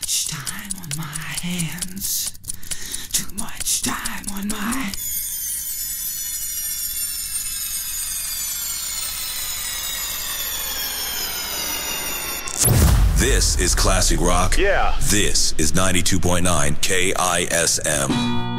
much time on my hands. Too much time on my... This is classic rock. Yeah. This is 92.9 KISM.